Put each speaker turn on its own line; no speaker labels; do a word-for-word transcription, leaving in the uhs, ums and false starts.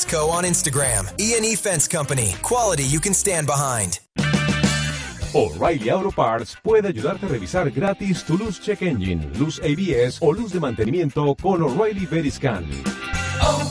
Co on Instagram. E and E Fence Company. Quality you can stand behind.
O'Reilly Auto Parts puede ayudarte a revisar gratis tu luz check engine, luz A B S o luz de mantenimiento con O'Reilly Veriscan.